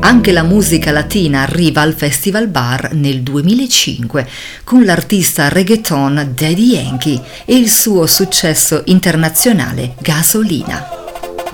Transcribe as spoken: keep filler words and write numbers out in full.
Anche la musica latina arriva al Festival Bar nel duemilacinque con l'artista reggaeton Daddy Yankee e il suo successo internazionale Gasolina.